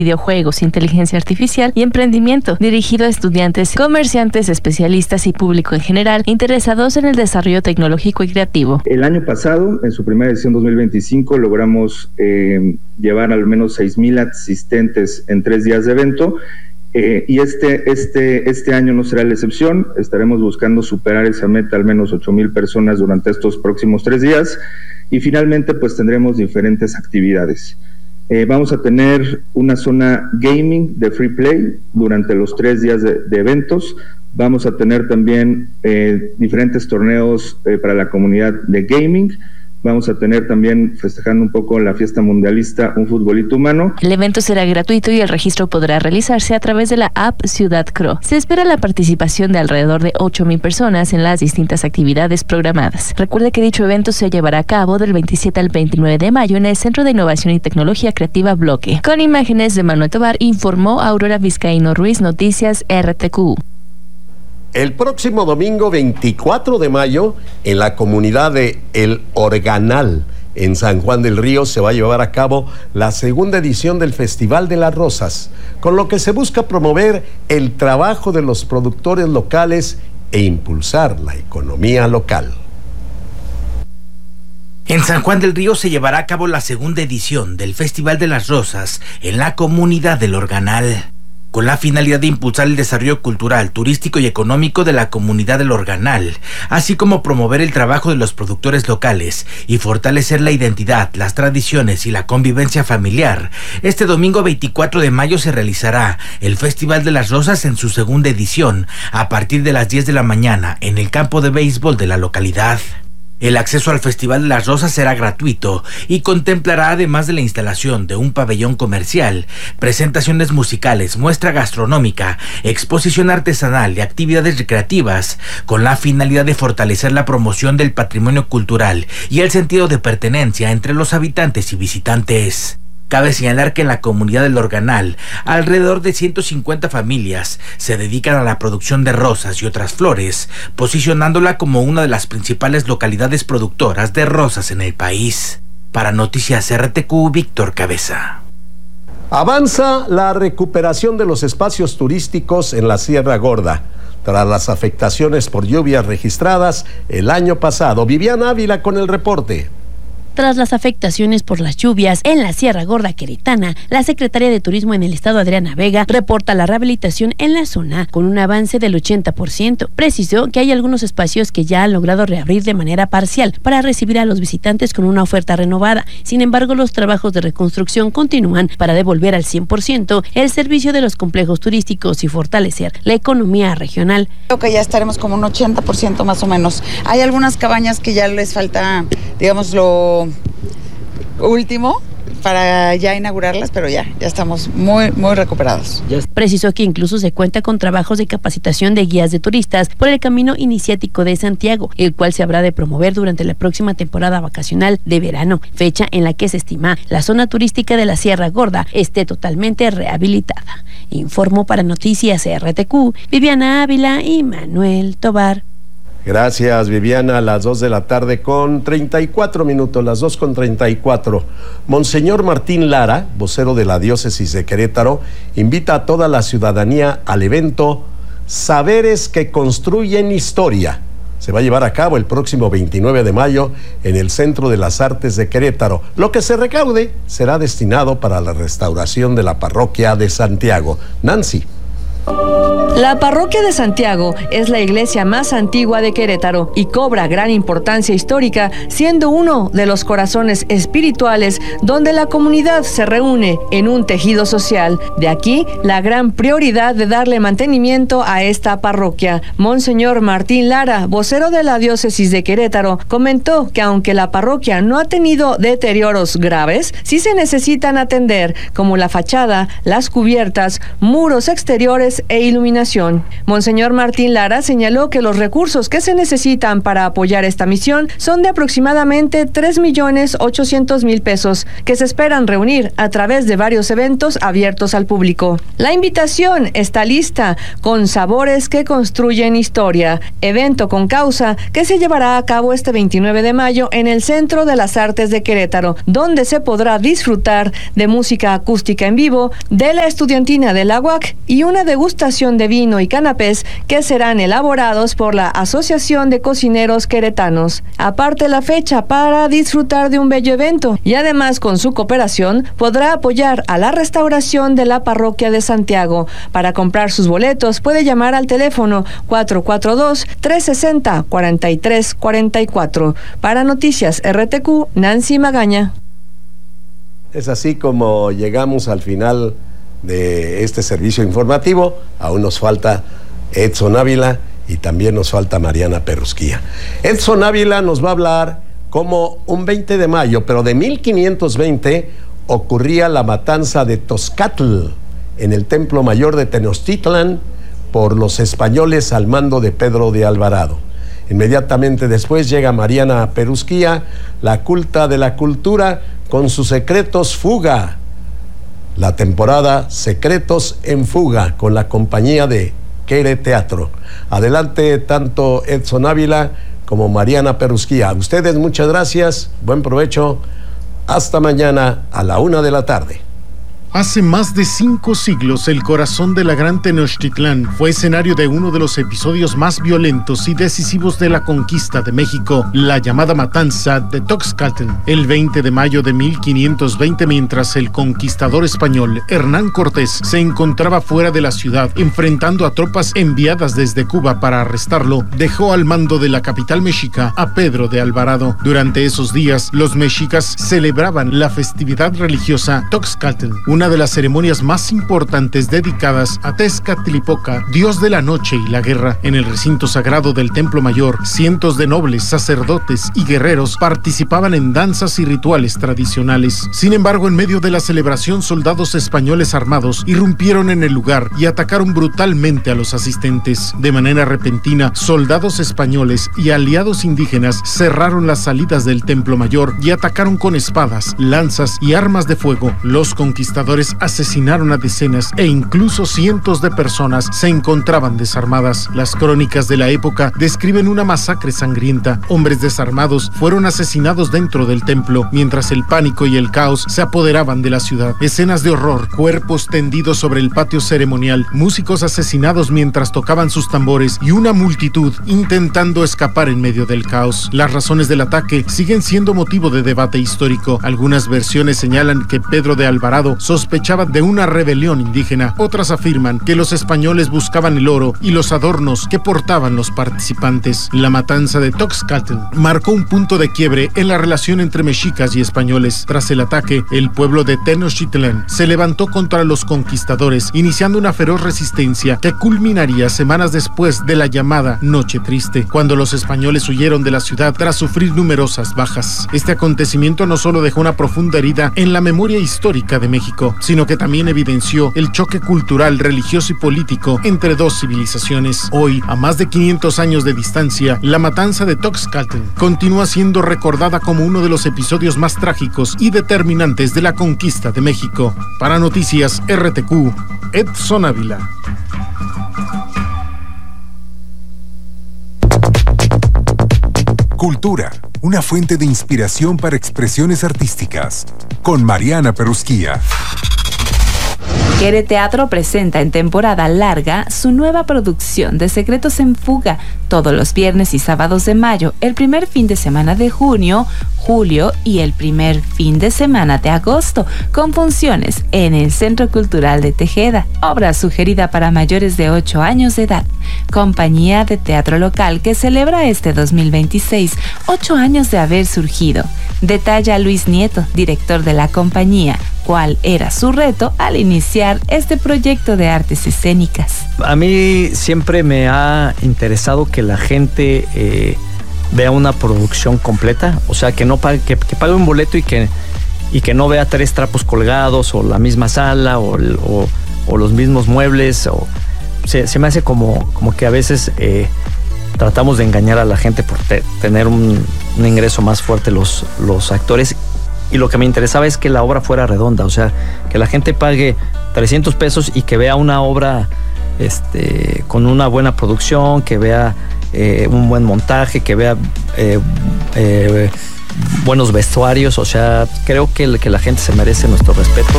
videojuegos, inteligencia artificial y emprendimiento, dirigido a estudiantes, comerciantes, especialistas y público en general interesados en el desarrollo tecnológico y creativo. El año pasado, en su primera edición 2025, logramos llevar al menos 6,000 asistentes en 3 días de evento. Y este año no será la excepción. Estaremos buscando superar esa meta, al menos 8,000 personas durante estos próximos 3 días, y finalmente pues tendremos diferentes actividades. Vamos a tener una zona gaming de free play durante los 3 días de eventos. Vamos a tener también diferentes torneos para la comunidad de gaming. Vamos a tener también, festejando un poco la fiesta mundialista, un futbolito humano. El evento será gratuito y el registro podrá realizarse a través de la app Ciudad Cro. Se espera la participación de alrededor de 8,000 personas en las distintas actividades programadas. Recuerde que dicho evento se llevará a cabo del 27 al 29 de mayo en el Centro de Innovación y Tecnología Creativa Bloque. Con imágenes de Manuel Tobar, informó Aurora Vizcaíno Ruiz, Noticias RTQ. El próximo domingo 24 de mayo, en la comunidad de El Organal, en San Juan del Río, se va a llevar a cabo la segunda edición del Festival de las Rosas, con lo que se busca promover el trabajo de los productores locales e impulsar la economía local. En San Juan del Río se llevará a cabo la segunda edición del Festival de las Rosas en la comunidad del Organal, con la finalidad de impulsar el desarrollo cultural, turístico y económico de la comunidad del Organal, así como promover el trabajo de los productores locales y fortalecer la identidad, las tradiciones y la convivencia familiar. Este domingo 24 de mayo se realizará el Festival de las Rosas en su segunda edición, a partir de las 10 de la mañana, en el campo de béisbol de la localidad. El acceso al Festival de las Rosas será gratuito y contemplará, además de la instalación de un pabellón comercial, presentaciones musicales, muestra gastronómica, exposición artesanal y actividades recreativas, con la finalidad de fortalecer la promoción del patrimonio cultural y el sentido de pertenencia entre los habitantes y visitantes. Cabe señalar que en la comunidad del Organal, alrededor de 150 familias se dedican a la producción de rosas y otras flores, posicionándola como una de las principales localidades productoras de rosas en el país. Para Noticias RTQ, Víctor Cabeza. Avanza la recuperación de los espacios turísticos en la Sierra Gorda, tras las afectaciones por lluvias registradas el año pasado. Viviana Ávila con el reporte. Tras las afectaciones por las lluvias en la Sierra Gorda queretana, la secretaria de Turismo en el estado, Adriana Vega, reporta la rehabilitación en la zona con un avance del 80%. Precisó que hay algunos espacios que ya han logrado reabrir de manera parcial para recibir a los visitantes con una oferta renovada. Sin embargo, los trabajos de reconstrucción continúan para devolver al 100% el servicio de los complejos turísticos y fortalecer la economía regional. Creo que ya estaremos como un 80% más o menos. Hay algunas cabañas que ya les falta, digamos, lo último para ya inaugurarlas, pero ya estamos muy recuperados. Precisó que incluso se cuenta con trabajos de capacitación de guías de turistas por el camino iniciático de Santiago, el cual se habrá de promover durante la próxima temporada vacacional de verano, fecha en la que se estima la zona turística de la Sierra Gorda esté totalmente rehabilitada. Informó para Noticias RTQ, Viviana Ávila y Manuel Tobar. Gracias, Viviana. A las 2 de la tarde con 34 minutos, las 2:34. Monseñor Martín Lara, vocero de la Diócesis de Querétaro, invita a toda la ciudadanía al evento Saberes que Construyen Historia. Se va a llevar a cabo el próximo 29 de mayo en el Centro de las Artes de Querétaro. Lo que se recaude será destinado para la restauración de la parroquia de Santiago. Nancy. La parroquia de Santiago es la iglesia más antigua de Querétaro y cobra gran importancia histórica, siendo uno de los corazones espirituales donde la comunidad se reúne en un tejido social. De aquí la gran prioridad de darle mantenimiento a esta parroquia. Monseñor Martín Lara, vocero de la Diócesis de Querétaro, comentó que aunque la parroquia no ha tenido deterioros graves, sí se necesitan atender, como la fachada, las cubiertas, muros exteriores e iluminación. coordinación. Monseñor Martín Lara señaló que los recursos que se necesitan para apoyar esta misión son de aproximadamente 3.800.000 pesos, que se esperan reunir a través de varios eventos abiertos al público. La invitación está lista, con sabores que construyen historia, evento con causa que se llevará a cabo este 29 de mayo en el Centro de las Artes de Querétaro, donde se podrá disfrutar de música acústica en vivo, de la estudiantina de la UAC y una degustación de vino y canapés que serán elaborados por la Asociación de Cocineros Queretanos. Aparte, la fecha para disfrutar de un bello evento y además con su cooperación podrá apoyar a la restauración de la parroquia de Santiago. Para comprar sus boletos puede llamar al teléfono 442-360-4344. Para Noticias RTQ, Nancy Magaña. Es así como llegamos al final de este servicio informativo. Aún nos falta Edson Ávila y también nos falta Mariana Perusquía. Edson Ávila nos va a hablar cómo un 20 de mayo, pero de 1520, ocurría la matanza de Tozcatl en el Templo Mayor de Tenochtitlan por los españoles al mando de Pedro de Alvarado. Inmediatamente después llega Mariana Perusquía, la culta de la cultura, con sus Secretos Fuga, la temporada Secretos en Fuga, con la compañía de Quereteatro. Adelante, tanto Edson Ávila como Mariana Perusquía. A ustedes muchas gracias, buen provecho, hasta mañana a la 1:00 p.m. Hace más de 5 siglos, el corazón de la gran Tenochtitlán fue escenario de uno de los episodios más violentos y decisivos de la conquista de México, la llamada matanza de Tozcatl. El 20 de mayo de 1520, mientras el conquistador español Hernán Cortés se encontraba fuera de la ciudad, enfrentando a tropas enviadas desde Cuba para arrestarlo, dejó al mando de la capital mexica a Pedro de Alvarado. Durante esos días, los mexicas celebraban la festividad religiosa Tozcatl, una de las ceremonias más importantes dedicadas a Tezcatlipoca, dios de la noche y la guerra. En el recinto sagrado del Templo Mayor, cientos de nobles, sacerdotes y guerreros participaban en danzas y rituales tradicionales. Sin embargo, en medio de la celebración, soldados españoles armados irrumpieron en el lugar y atacaron brutalmente a los asistentes. De manera repentina, soldados españoles y aliados indígenas cerraron las salidas del Templo Mayor y atacaron con espadas, lanzas y armas de fuego. Los conquistadores asesinaron a decenas e incluso cientos de personas se encontraban desarmadas. Las crónicas de la época describen una masacre sangrienta. Hombres desarmados fueron asesinados dentro del templo, mientras el pánico y el caos se apoderaban de la ciudad. Escenas de horror, cuerpos tendidos sobre el patio ceremonial, músicos asesinados mientras tocaban sus tambores y una multitud intentando escapar en medio del caos. Las razones del ataque siguen siendo motivo de debate histórico. Algunas versiones señalan que Pedro de Alvarado sospechaba de una rebelión indígena. Otras afirman que los españoles buscaban el oro y los adornos que portaban los participantes. La matanza de Tozcatl marcó un punto de quiebre en la relación entre mexicas y españoles. Tras el ataque, el pueblo de Tenochtitlán se levantó contra los conquistadores, iniciando una feroz resistencia que culminaría semanas después de la llamada Noche Triste, cuando los españoles huyeron de la ciudad tras sufrir numerosas bajas. Este acontecimiento no solo dejó una profunda herida en la memoria histórica de México, sino que también evidenció el choque cultural, religioso y político entre dos civilizaciones. Hoy, a más de 500 años de distancia, la matanza de Tozcatl continúa siendo recordada como uno de los episodios más trágicos y determinantes de la conquista de México. Para Noticias RTQ, Edson Ávila. Cultura, una fuente de inspiración para expresiones artísticas. Con Mariana Perusquía. Quereteatro presenta en temporada larga su nueva producción de Secretos en Fuga, todos los viernes y sábados de mayo, el primer fin de semana de junio, julio y el primer fin de semana de agosto, con funciones en el Centro Cultural de Tejeda. Obra sugerida para mayores de 8 años de edad. Compañía de teatro local que celebra este 2026 8 años de haber surgido. Detalla Luis Nieto, director de la compañía, cuál era su reto al iniciar este proyecto de artes escénicas. A mí siempre me ha interesado que la gente vea una producción completa, o sea, que no pague, que pague un boleto y que no vea 3 trapos colgados o la misma sala o los mismos muebles. se me hace como que a veces tratamos de engañar a la gente por tener un ingreso más fuerte los actores. Y lo que me interesaba es que la obra fuera redonda, o sea, que la gente pague 300 pesos y que vea una obra con una buena producción, que vea un buen montaje, que vea buenos vestuarios. O sea, creo que la gente se merece nuestro respeto.